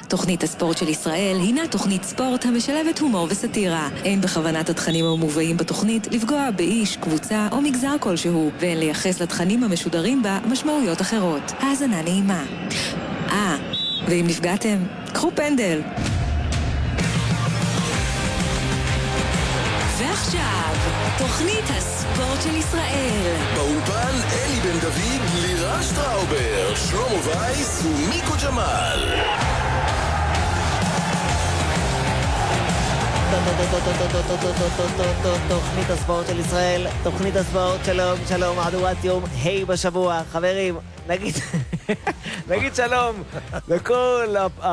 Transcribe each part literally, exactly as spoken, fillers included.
תוכנית הספורט של ישראל הינה תוכנית ספורט המשלבת הומור וסטירה. אין בכוונת התכנים המובאים בתוכנית לפגוע באיש, קבוצה או מגזר כלשהו, ואין לייחס לתכנים המשודרים בה משמעויות אחרות. האזנה נעימה. אה, ואם נפגעתם, קחו פנדל. ועכשיו, תוכנית הספורט של ישראל. באולפן אלי בן דוד, לירה שטראובר, שלמה וייס ומיקו ג'מאל. תוכנית הספורט של ישראל, תוכנית הספורט, שלום, שלום, מהדורת יום היי בשבוע, חברים, נגיד, נגיד שלום לכל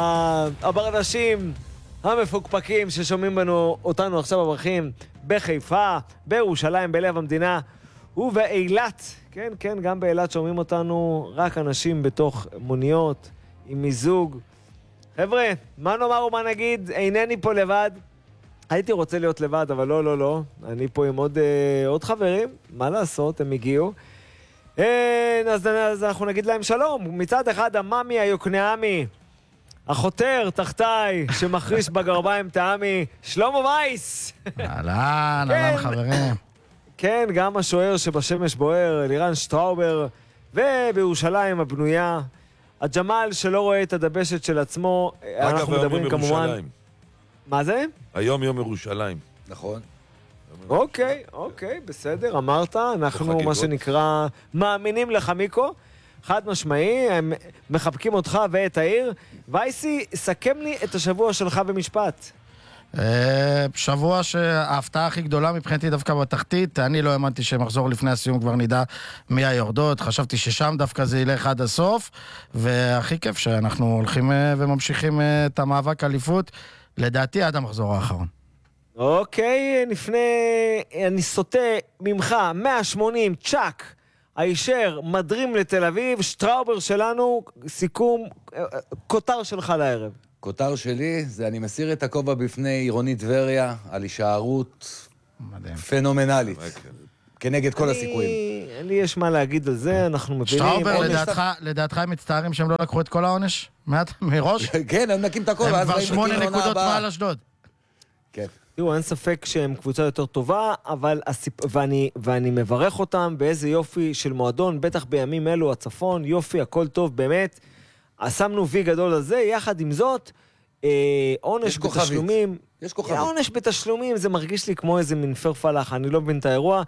הברנשים המפוקפקים ששומעים בנו אותנו עכשיו בברכים בחיפה, בירושלים, בלב המדינה ובאילת, כן, כן, גם באילת שומעים אותנו רק אנשים בתוך מוניות עם מיזוג. חבר'ה, מה נאמר ומה נגיד, אינני פה לבד, הייתי רוצה להיות לבד, אבל לא, לא, לא, אני פה עם עוד, אה, עוד חברים, מה לעשות, הם הגיעו. אה, אז, אז אנחנו נגיד להם שלום, מצד אחד המאמי היוקנעמי, החותר תחתיי שמחריש בגרביים טעמי, שלמה וייס. אהלן, אהלן חברים. כן, גם השוער שבשמש בוער, לירן שטראובר, ובירושלים הבנויה, הג'מאל שלא רואה את הדבשת של עצמו, אנחנו מדברים כמובן... מה זה? היום יום ירושלים. נכון. אוקיי, אוקיי, בסדר, אמרת, אנחנו מה שנקרא מאמינים לך מיקו, חד משמעי, הם מחבקים אותך ואת העיר. וייסי, סכם לי את השבוע שלך במשפט. שבוע שההפתעה הכי גדולה מבחינתי דווקא בתחתית, אני לא האמנתי שמחזור לפני הסיום כבר נדע מי היורדות, חשבתי ששם דווקא זה ילך עד הסוף, והכי כיף שאנחנו הולכים וממשיכים את המאבק אליפות, לדעתי עד המחזור האחרון. אוקיי, לפני, אני סוטה ממך, מאה שמונים, צ'ק, הישר, מדרים לתל אביב, שטראובר שלנו, סיכום, כותר שלך לערב. כותר שלי זה אני מסיר את הכובע בפני עירונית טבריה על הישארות פנומנלית. כנגד כל הסיכויים. לי יש מה להגיד על זה, אנחנו מבינים. שטראובר, לדעתך הם מצטערים שהם לא לקחו את כל העונש? מראש? כן, הם נקים את הכובע. הם כבר שמונה נקודות מעל אשדוד. כן. תראו, אין ספק שהם קבוצה יותר טובה, אבל ואני, ואני מברך אותם באיזה יופי של מועדון, בטח בימים אלו הצפון, יופי, הכל טוב, באמת. שמנו וי גדול על זה, יחד עם זאת, עונש בתשלומים. יש כוכבית. עונש בתשלומים, זה מרגיש לי כמו איזה מין פרפלח, אני לא מבין את האירוע.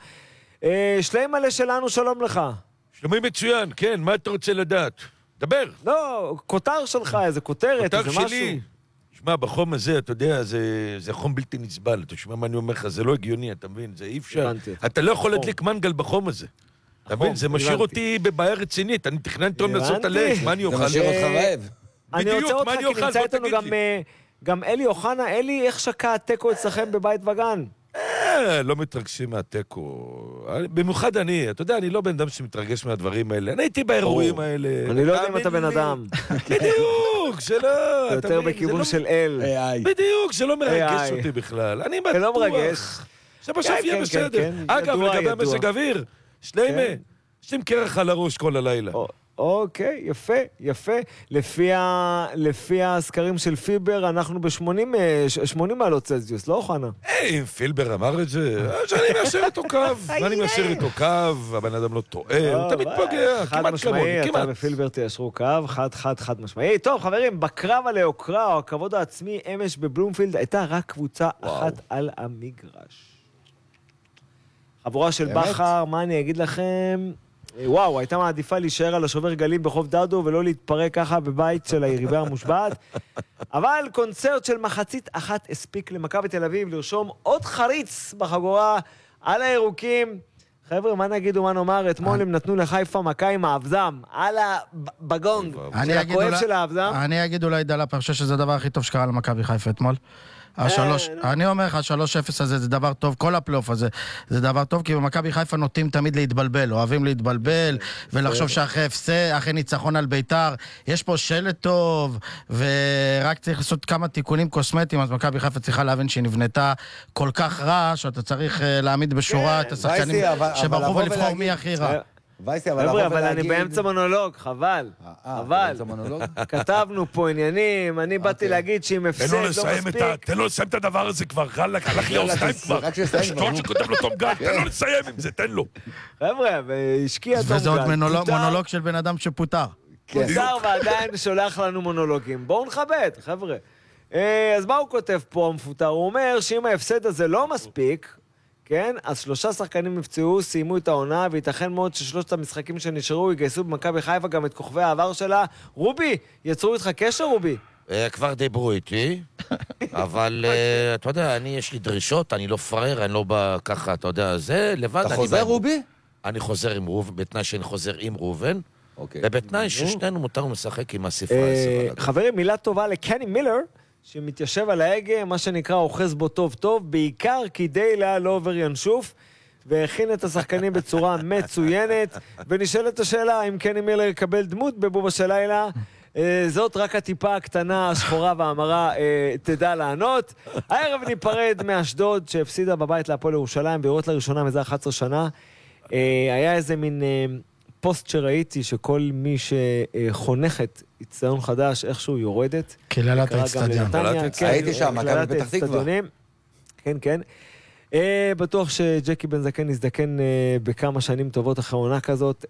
שלם מלא שלנו, שלום לך. שלומי מצוין, כן, מה אתה רוצה לדעת? דבר. לא, כותר שלך, איזה כותרת, איזה משהו. כותר שלי. שמע, בחום הזה, אתה יודע, זה, זה חום בלתי נסבל. אתה שומע מה אני אומר לך, זה לא הגיוני, אתה מבין? זה אי אפשר. אתה לא יכול להדליק מנגל בחום הזה. אתה מבין? זה משאיר אותי בבעיה רצינית. אני תכננתי היום לעשות הלב. מה אני אוכל? זה משאיר אותך רעב. אני רוצה אותך, כי נמצא איתנו גם אלי אוחנה. אלי, איך שקע הטקו אצלכם בבית וגן? לא מתרגשים מהטקו. במיוחד אני, אתה יודע, אני לא בן אדם שמתרגש מהדברים האלה. אני הייתי באירועים האלה. אני לא יודע אם אתה בן אדם. בדיוק, שלא. יותר בכיוון של אל. בדיוק, שלא מרגש אותי בכלל. אני בטוח. לא מרגש. שבסוף יהיה בסדר. אגב, לגבי המזג אוויר, שלמה, שים קרח על הראש כל הלילה. אוקיי, יפה, יפה. לפי ה... לפי הסקרים של פיבר, אנחנו ב-שמונים מעלות צלזיוס, לא אוחנה? היי, פילבר אמר את זה, שאני מאשר איתו קו, ואני מאשר איתו קו, הבן אדם לא טועה, הוא תמיד פוגע, כמעט כמוני, כמעט. אתה ופילבר תיישרו קו, חד, חד, חד משמעי. טוב, חברים, בקרב על היוקרה, או הכבוד העצמי, אמש בבלומפילד, הייתה רק קבוצה אחת על המגרש. חבורה של בחר, מה אני אגיד לכם? וואו, הייתה מעדיפה להישאר על השובר גלים בחוף דדו ולא להתפרק ככה בבית של היריבה המושבעת. אבל קונצרט של מחצית אחת הספיק למכבי תל אביב לרשום עוד חריץ בחגורה על הירוקים. חבר'ה, מה נגיד ומה נאמר? אתמול הם נתנו לחיפה מכה עם האבזם, על הבגונג של הכואב של האבזם. אני אגיד אולי דלאפ, אני חושב שזה הדבר הכי טוב שקרה למכבי חיפה אתמול. השלוש, אני אומר לך, השלוש אפס הזה זה דבר טוב, כל הפלייאוף הזה זה דבר טוב, כי במכבי חיפה נוטים תמיד להתבלבל, אוהבים להתבלבל, ולחשוב שאחרי הפסד, אחרי ניצחון על ביתר, יש פה שלט טוב, ורק צריך לעשות כמה תיקונים קוסמטיים, אז מכבי חיפה צריכה להבין שהיא נבנתה כל כך רע, שאתה צריך להעמיד בשורה את השחקנים שברחו ולבחור מי הכי רע. וייסי, אבל חבר'ה, אבל אני באמצע מונולוג, חבל. חבל. כתבנו פה עניינים, אני באתי להגיד שאם הפסד לא מספיק. תן לו לסיים את הדבר הזה כבר, חלק, הלך לי אוזניים כבר. שטות שכותב לו תום גל, תן לו לסיים עם זה, תן לו. חבר'ה, והשקיע תום גל. וזה עוד מונולוג של בן אדם שפוטר. פוטר ועדיין שולח לנו מונולוגים. בואו נכבד, חבר'ה. אז מה הוא כותב פה המפוטר? הוא אומר שאם ההפסד הזה לא מספיק, כן? אז שלושה שחקנים נפצעו, סיימו את העונה, וייתכן מאוד ששלושת המשחקים שנשארו יגייסו במכבי חיפה גם את כוכבי העבר שלה. רובי, יצרו איתך קשר, רובי? כבר דיברו איתי, אבל אתה יודע, אני, יש לי דרישות, אני לא פרר, אני לא בא ככה, אתה יודע, זה לבד. אתה חוזר, רובי? אני חוזר עם ראובן, בתנאי שאני חוזר עם ראובן, ובתנאי ששנינו מותר לשחק עם הספרה הזה. חברים, מילה טובה לקני מילר, שמתיישב על ההגה, מה שנקרא אוחז בו טוב טוב, בעיקר כדי לא עובר ינשוף, והכין את השחקנים בצורה מצוינת, ונשאלת השאלה אם קני מילר יקבל דמות בבובה של לילה, זאת רק הטיפה הקטנה, השחורה והמרה תדע לענות. הערב ניפרד מאשדוד, שהפסידה בבית להפועל ירושלים, בירות לראשונה מזה אחת עשרה שנה. היה איזה מין פוסט שראיתי שכל מי שחונכת אצטדיון חדש, איכשהו יורדת. קללת האצטדיון. הייתי שם, מכבי פתח תקווה. כן, כן. בטוח שג'קי בן זקן יזדקן בכמה שנים טובות אחרי עונה כזאת.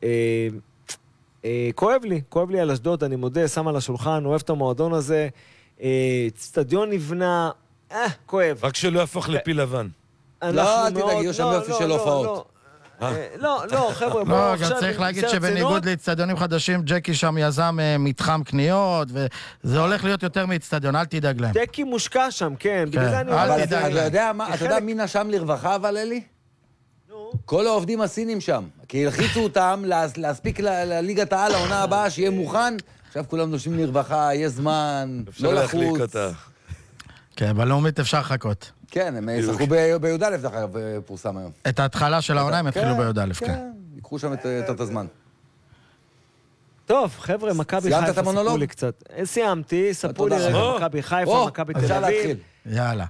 כואב לי, כואב לי על אשדוד, אני מודה, שם על השולחן, אוהב את המועדון הזה. אצטדיון נבנה, אה, כואב. רק שלא יהפוך לפיל לבן. לא, אל תדאג, יש שם יופי של הופעות. לא, לא, חבר'ה, בואו לא, עכשיו... גם צריך להגיד שבניגוד לאצטדיונים חדשים, ג'קי שם יזם מתחם קניות, וזה הולך להיות יותר מאצטדיון, אל תדאג להם. ג'קי מושקע שם, כן, בגלל זה אני... אבל אתה יודע מי נשם לרווחה, אבל אלי? כל העובדים הסינים שם, כי הלחיצו אותם להספיק לליגת העל, העונה הבאה, שיהיה מוכן, עכשיו כולם נושמים לרווחה, יש זמן, לא לחוץ. כן, בלאומית אפשר לחכות. כן, הם ישחקו בי"א, דרך אגב, פורסם היום. את ההתחלה של העונה הם התחילו בי"א, כן. כן, ייקחו שם את הזמן. טוב, חבר'ה, מכבי חיפה, ספרו לי קצת. סיימתי, ספרו לי רגע, מכבי חיפה, מכבי תל אביב. יאללה.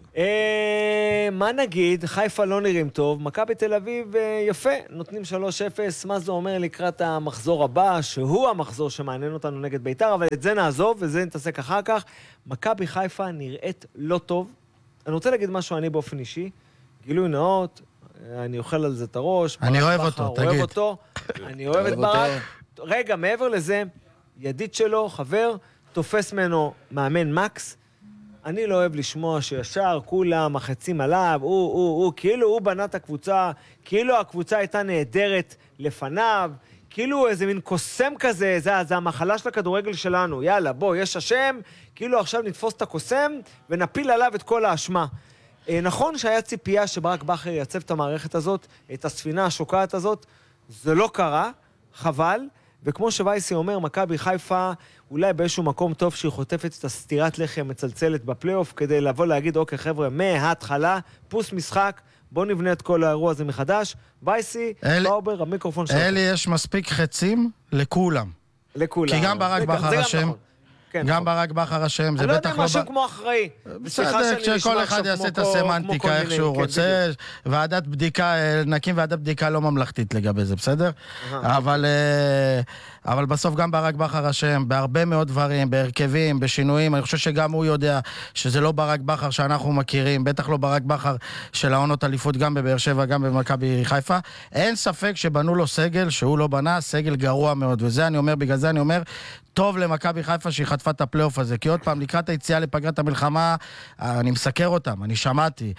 מה נגיד, חיפה לא נראים טוב, מכבי תל אביב יפה, נותנים שלוש אפס, מה זה אומר לקראת המחזור הבא, שהוא המחזור שמעניין אותנו נגד ביתר, אבל את זה נעזוב וזה נתעסק אחר כך. מכבי חיפה נראית לא טוב. אני רוצה להגיד משהו אני באופן אישי, גילוי נאות, אני אוכל על זה את הראש. אני אוהב אותו, תגיד. אוהב אותו, אני אוהב את ברק. רגע, מעבר לזה, ידיד שלו, חבר, תופס ממנו מאמן מקס, אני לא אוהב לשמוע שישר כולם מחצים עליו, הוא, הוא, הוא, כאילו הוא בנה את הקבוצה, כאילו הקבוצה הייתה נהדרת לפניו, כאילו איזה מין קוסם כזה, זה, זה המחלה של הכדורגל שלנו, יאללה, בוא, יש השם, כאילו עכשיו נתפוס את הקוסם ונפיל עליו את כל האשמה. אה, נכון שהיה ציפייה שברק בכר יצב את המערכת הזאת, את הספינה השוקעת הזאת, זה לא קרה, חבל, וכמו שווייסי אומר, מכבי חיפה, אולי באיזשהו מקום טוב שהיא חוטפת את הסתירת לחם מצלצלת בפלייאוף, כדי לבוא להגיד, אוקיי חבר'ה, מההתחלה, פוס משחק, בואו נבנה את כל האירוע הזה מחדש. וייסי, באובר, המיקרופון שלך. אלי, יש מספיק חצים לכולם. לכולם. כי גם ברק בכר השם, גם ברק בכר השם, זה בטח לא... אני לא יודע משהו כמו אחראי. בסדר, שכל אחד יעשה את הסמנטיקה איך שהוא רוצה, ועדת בדיקה, נקים ועדת בדיקה לא ממלכתית לגבי זה, בסדר? אבל... אבל בסוף גם ברק בכר השם, בהרבה מאוד דברים, בהרכבים, בשינויים, אני חושב שגם הוא יודע שזה לא ברק בכר שאנחנו מכירים, בטח לא ברק בכר של העונות אליפות גם בבאר שבע, גם במכבי חיפה. אין ספק שבנו לו סגל, שהוא לא בנה, סגל גרוע מאוד, וזה אני אומר, בגלל זה אני אומר, טוב למכבי חיפה שהיא חטפה את הפלייאוף הזה, כי עוד פעם, לקראת היציאה לפגרת המלחמה, אני מסקר אותם, אני שמעתי,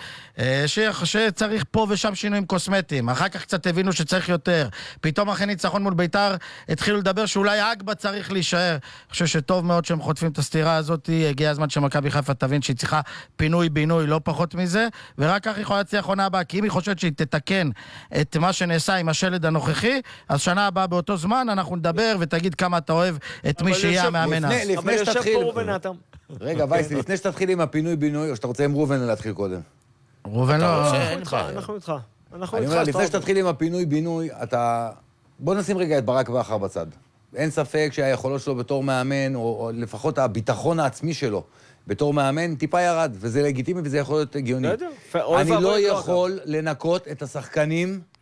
שצריך פה ושם שינויים קוסמטיים, אחר כך קצת הבינו שצריך יותר, פתאום אחרי ניצחון מול ביתר, התחילו לדבר שאולי אגבה צריך להישאר. אני חושב שטוב מאוד שהם חוטפים את הסתירה הזאת, הגיע הזמן שמכבי חיפה תבין שהיא צריכה פינוי-בינוי, לא פחות מזה, ורק כך היא יכולה להצליח עונה הבאה, כי אם היא חושבת שהיא תתקן את מה שנעשה עם השלד הנוכחי, אז שנה הבאה באותו זמן אנחנו נדבר ותגיד כמה אתה אוהב את מי שיהיה המאמן אז. אבל יושב פה רובן אתם. רגע, וייס, לפני שתתחיל עם הפינוי-בינוי, או שאתה רוצה עם רובן להתחיל קודם? רובן לא... אנחנו איתך. אני אומר, לפני שתתחיל עם הפינוי-בינוי, אתה... בוא נשים רגע את ברק בכר בצד. אין ספק שהיכולות שלו בתור מאמן, או, או לפחות הביטחון העצמי שלו, בתור מאמן, טיפה ירד, וזה לגיטימי וזה יכול להיות הגיוני. אני לא יכול לנקות את השחקנים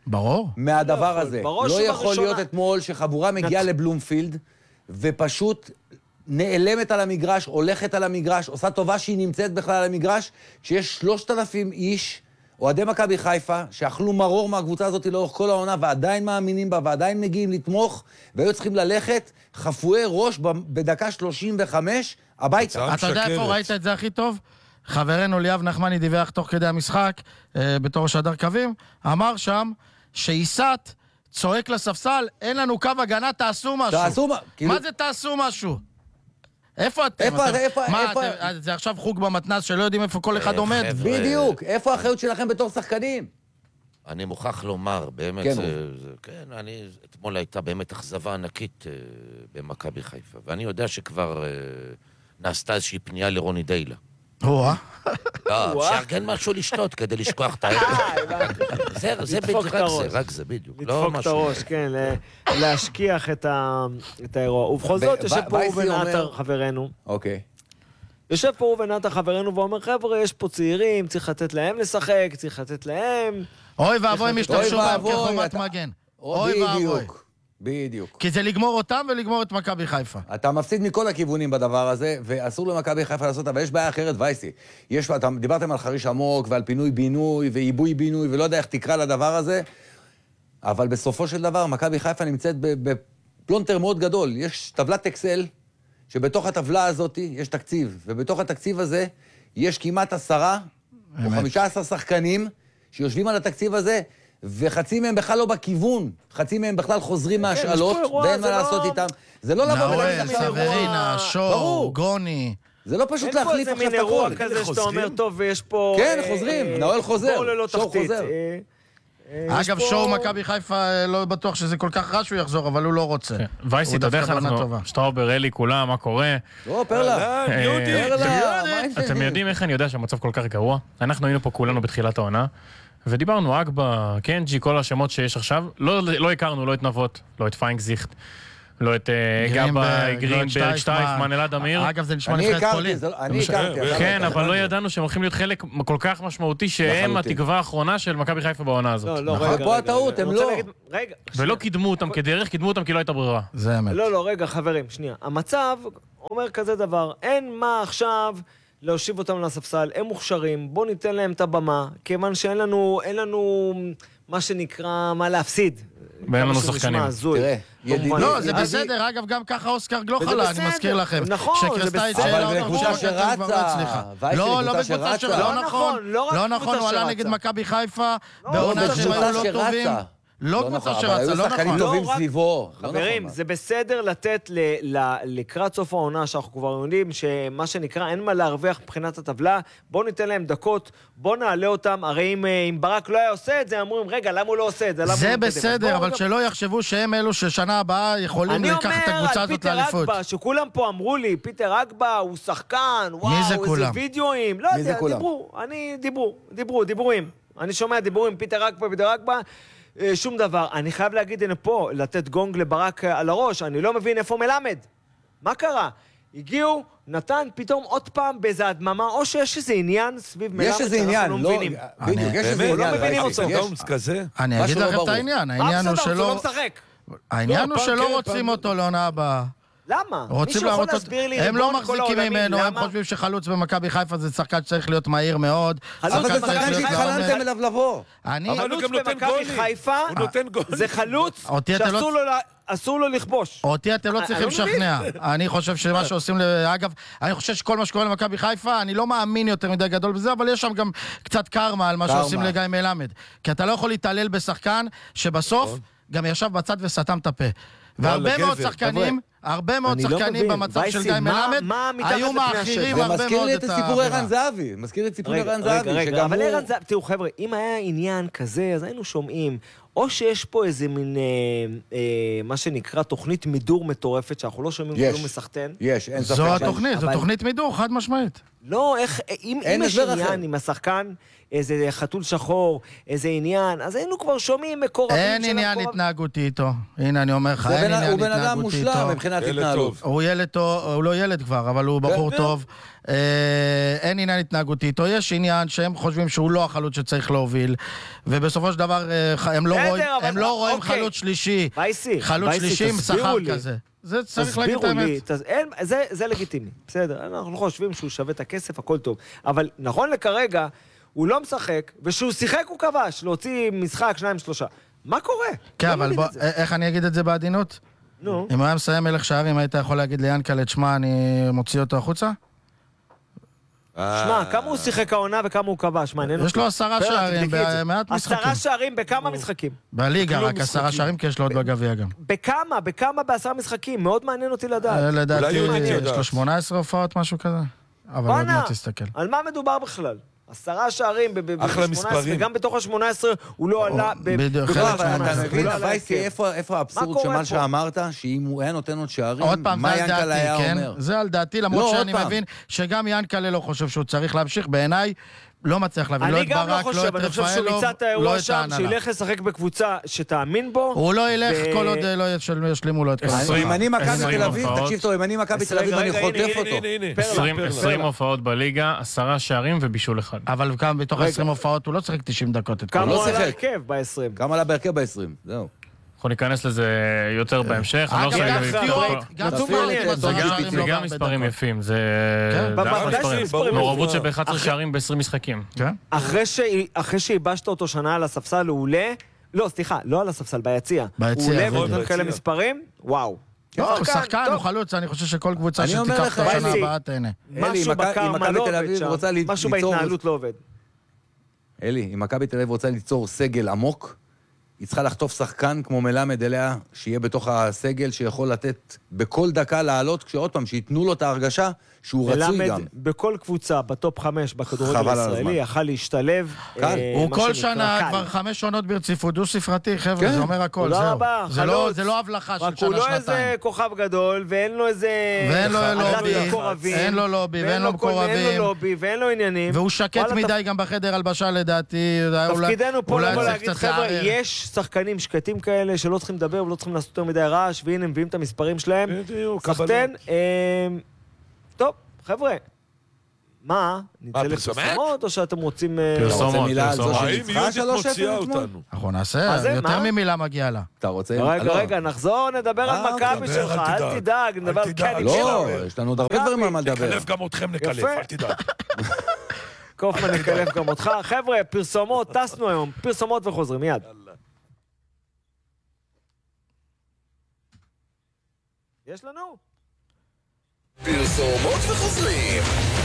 ברור. מהדבר הזה. בראש לא יכול ובראשונה. להיות אתמול שחבורה מגיעה לבלומפילד, ופשוט נעלמת על המגרש, הולכת על המגרש, עושה טובה שהיא נמצאת בכלל על המגרש, כשיש שלושת אלפים איש, אוהדי מכבי חיפה, שאכלו מרור מהקבוצה הזאת לאורך כל העונה, ועדיין מאמינים בה, ועדיין מגיעים לתמוך, והיו צריכים ללכת חפויי ראש בדקה שלושים וחמש, הביתה. אתה יודע איפה ראית את זה הכי טוב? חברנו ליאב נחמני דיווח תוך כדי המשחק, אה, בתור שדר קווים, אמר שם שאיסת צועק לספסל, אין לנו קו הגנה, תעשו משהו. תעשו מה? כאילו... מה זה תעשו משהו? איפה אתם? איפה, אתם... איפה, מה, איפה... אתם... זה עכשיו חוג במתנ"ס שלא יודעים איפה כל אחד עומד? בדיוק. איפה האחריות שלכם בתור שחקנים? אני מוכרח לומר, באמת, כן, זה, זה, כן, אני, אתמול הייתה באמת אכזבה ענקית uh, במכבי חיפה, ואני יודע שכבר uh, נעשתה איזושהי פנייה לרוני דיילה. וואה. לא, שיארגן משהו לשתות כדי לשכוח את הערב. זה, זה בדיוק, רק זה, רק זה בדיוק. לדפוק את הראש, כן, להשכיח את האירוע. ובכל זאת, יושב פה ראובן עטר, חברנו. אוקיי. יושב פה ראובן עטר, חברנו, ואומר, חבר'ה, יש פה צעירים, צריך לתת להם לשחק, צריך לתת להם... אוי ואבוי, הם ישתמשו בהם כחומת מגן. אוי ואבוי. בדיוק. כי זה לגמור אותם ולגמור את מכבי חיפה. אתה מפסיד מכל הכיוונים בדבר הזה, ואסור למכבי חיפה לעשות, אבל יש בעיה אחרת, וייסי. יש, אתה דיברתם על חריש עמוק ועל פינוי בינוי ועיבוי בינוי, ולא יודע איך תקרא לדבר הזה, אבל בסופו של דבר, מכבי חיפה נמצאת בפלונטר מאוד גדול. יש טבלת אקסל, שבתוך הטבלה הזאת יש תקציב, ובתוך התקציב הזה יש כמעט עשרה או חמישה עשר שחקנים שיושבים על התקציב הזה, וחצי מהם בכלל לא בכיוון, חצי מהם בכלל חוזרים מהשאלות, ואין מה לעשות איתם. זה לא לבוא ולהגיד עכשיו אירוע. סברינה, שור, גוני. זה לא פשוט להחליף עכשיו את הכל. אין פה איזה מין אירוע כזה שאתה אומר, טוב, ויש פה... כן, חוזרים, נאואל חוזר, שור חוזר. אגב, שור מכבי חיפה לא בטוח שזה כל כך רע שהוא יחזור, אבל הוא לא רוצה. וייסי, אתה יודע איך אנחנו, שטראובר, אלי, כולם, מה קורה? לא, פרלה. אתם יודעים איך אני יודע שהמצב כל כך גרוע? אנחנו היינו פה כולנו בתחילת העונה, ודיברנו אגבה, קנג'י, כל השמות שיש עכשיו, לא, לא הכרנו, לא את נבות, לא את פיינגזיכט, לא את גבה, גרינברג, שטייפמן, אלעד אמיר. אגב, זה נשמע נבחרת פולין. אני הכרתי. כן, אבל לא ידענו שהם הולכים להיות חלק כל כך משמעותי, שהם התקווה האחרונה של מכבי חיפה בעונה הזאת. לא, לא, רגע. פה הטעות, הם לא. ולא קידמו אותם כדרך, קידמו אותם כי לא הייתה ברירה. זה אמת. לא, לא, רגע, חברים, שנייה. המצב אומר כזה דבר, אין מה עכשיו להושיב אותם לספסל, הם מוכשרים, בוא ניתן להם את הבמה, כיוון שאין לנו, אין לנו מה שנקרא, מה להפסיד. ואין לנו שחקנים. תראה, לא, זה בסדר, אגב, גם ככה אוסקר גלוחלה, אני מזכיר לכם. נכון, זה בסדר. אבל בקבוצה שרצה. לא, לא בקבוצה שרצה. לא נכון, לא נכון, הוא עלה נגד מכבי חיפה, בעונה שהם היו לא טובים. לא קבוצה שרצה, לא נכון. אבל היו שחקנים טובים סביבו. חברים, זה בסדר לתת לקראת סוף העונה, שאנחנו כבר יודעים שמה שנקרא, אין מה להרוויח מבחינת הטבלה, בואו ניתן להם דקות, בואו נעלה אותם, הרי אם ברק לא היה עושה את זה, אמורים, רגע, למה הוא לא עושה את זה? זה בסדר, אבל שלא יחשבו שהם אלו ששנה הבאה יכולים לקחת את הקבוצה הזאת לאליפות. אני אומר על פיטר אגבה, שכולם פה אמרו לי, פיטר אגבה הוא שחקן, וואו, איזה וידאוים. לא יודע, דיברו, אני דיברו, דיברו, דיבורים. אני שומע דיבורים, פיטר אגבה, פיטר אגבה. שום דבר. אני חייב להגיד, הנה פה, לתת גונג לברק על הראש. אני לא מבין איפה מלמד. מה קרה? הגיעו, נתן פתאום עוד פעם באיזה הדממה, או שיש איזה עניין סביב מלמד. יש איזה עניין, לא... בדיוק, יש איזה עניין. לא מבינים אותו. כזה. אני אגיד לכם את העניין. העניין הוא שלא... הוא לא משחק. העניין הוא שלא רוצים אותו לעונה הבאה. למה? מישהו יכול להסביר לי... הם לא מחזיקים ממנו, הם חושבים שחלוץ במכבי חיפה זה שחקן שצריך להיות מהיר מאוד. אבל זה שחקן שהתחננתם אליו לבוא. חלוץ במכבי חיפה זה חלוץ שאסור לו לכבוש. אותי אתם לא צריכים לשכנע. אני חושב שמה שעושים... אגב, אני חושב שכל מה שקורה למכבי חיפה, אני לא מאמין יותר מדי גדול בזה, אבל יש שם גם קצת קרמה על מה שעושים לגיא מלמד. כי אתה לא יכול להתעלל בשחקן שבסוף גם ישב בצד וסתם את הפה. והרבה מאוד שחקנים, הרבה מאוד שחקנים במצב של גיא מלמד, היו מאחירים הרבה מאוד את זה מזכיר לי את סיפור ערן זהבי, מזכיר לי את סיפור ערן זהבי, רגע, אבל ערן זהבי, תראו חבר'ה, אם היה עניין כזה, אז היינו שומעים, או שיש פה איזה מין, מה שנקרא, תוכנית מידור מטורפת, שאנחנו לא שומעים כלום מסחטן. יש, אין ספק. זו התוכנית, זו תוכנית מידור, חד משמעית. לא, איך, אם יש עניין עם השחקן, איזה חתול שחור, איזה עניין, אז היינו כבר שומעים מקורבים אין עניין התנהגותי איתו. הנה, אני אומר לך, אין עניין התנהגותי איתו. הוא בן אדם מושלם, מבחינת התנהלות. הוא ילד טוב, הוא לא ילד כבר, אבל הוא בחור טוב. אין עניין התנהגותי איתו, יש עניין שהם חושבים שהוא לא החלוץ שצריך להוביל, ובסופו של דבר הם לא רואים חלוץ שלישי. חלוץ שלישי עם שכר כזה. זה צריך להגיד את האמת. זה לגיטימי, בסדר. אנחנו חושבים שהוא שווה את הכסף, הכל טוב. אבל נכון לכרגע, הוא לא משחק, ושהוא שיחק הוא כבש, להוציא משחק שניים שלושה. מה קורה? כן, אבל איך אני אגיד את זה בעדינות? נו. אם הוא היה מסיים מלך שערים, היית יכול להגיד ליאנקל'ה, תשמע, אני מוציא אותו החוצה? שמע, כמה הוא שיחק העונה וכמה הוא כבש? מעניין אותי. יש לו עשרה שערים במעט משחקים. עשרה שערים בכמה משחקים? בליגה, רק עשרה שערים, כי יש לו עוד בגביע גם. בכמה? בכמה בעשרה משחקים? מאוד מעניין אותי לדעת. לדעתי, יש לו שמונה עשרה הופעות, משהו כזה. אבל עוד מעט תסתכל. על מה מדובר בכלל? עשרה שערים ב-שמונה עשרה, וגם בתוך ה-שמונה עשרה הוא לא עלה... בדיוק, אתה מבין, וייסי, איפה האבסורד שמה שאמרת, שאם הוא היה נותן עוד שערים, מה ינקל'ה היה אומר? זה על דעתי, למרות שאני מבין שגם ינקל'ה לא חושב שהוא צריך להמשיך, בעיניי, לא מצליח להבין, לא את ברק, לא את רפאלוב, לא את אני גם לא חושב, אני חושב שהוא ניצה את האירוע שם, שילך לשחק בקבוצה שתאמין בו. הוא לא ילך כל עוד לא ישלימו לו את כל אם אני מכבי תל אביב, תקשיב טוב, אם אני מכבי תל אביב, אני חוטף אותו. עשרים הופעות בליגה, עשרה שערים ובישול אחד. אבל גם בתוך עשרים הופעות הוא לא צריך תשעים דקות את כל. כמה עלה בהרכב ב-עשרים? כמה עלה בהרכב ב-עשרים, זהו. אנחנו ניכנס לזה יותר בהמשך. זה גם מספרים יפים, זה מעורבות שב-אחד עשר שערים ב-עשרים משחקים. אחרי שהיבשת אותו שנה על הספסל הוא עולה, לא, סליחה, לא על הספסל, ביציע. הוא עולה ונותן כאלה מספרים, וואו. הוא שחקן, הוא חלוץ, אני חושב שכל קבוצה שתיקח את השנה הבאה תהנה. משהו בקרמה לא עובד שם, משהו בהתנהלות לא עובד. אלי, אם מכבי תל אביב רוצה ליצור סגל עמוק, היא צריכה לחטוף שחקן כמו מלמד אליה, שיהיה בתוך הסגל, שיכול לתת בכל דקה לעלות, כשעוד פעם, שיתנו לו את ההרגשה שהוא רצוי גם. מלמד בכל קבוצה, בטופ חמש, בכדורגל הישראלי, יכל להשתלב. הוא כל שנה, כבר חמש עונות ברציפות, דו ספרתי, חבר'ה, זה אומר הכל, זהו. זה לא הבלחה של שנה, שנתיים. רק הוא לא איזה כוכב גדול, ואין לו איזה... ואין לו לובי, ואין לו לובי, ואין לו מקורבים. ואין לו עניינים. והוא שקט מדי גם בחדר הלבשה, לדעתי. תפקידנו פה לבוא להגיד, חבר'ה, יש שחקנים שקטים כאלה שלא צריכים לדבר ולא צריכים לעשות יותר מדי רעש, והנה הם מביאים את המספרים שלהם. סחטן. טוב, חבר'ה, מה? נצא לפרסומות או שאתם רוצים... פרסומות, פרסומות. האם יהודית מוציאה אותנו? אנחנו נעשה, יותר ממילה מגיעה לה. אתה רוצה... רגע, רגע, נחזור, נדבר על מכבי שלך, אל תדאג, נדבר על קני לא, יש לנו עוד הרבה דברים על מה לדבר. נקלף גם אתכם, נקלף, אל תדאג. קופמן נקלף גם אותך. חבר'ה, פרסומות, טסנו היום, פרסומות וחוזרים, מיד. יש לנו? פרסומות וחוזרים.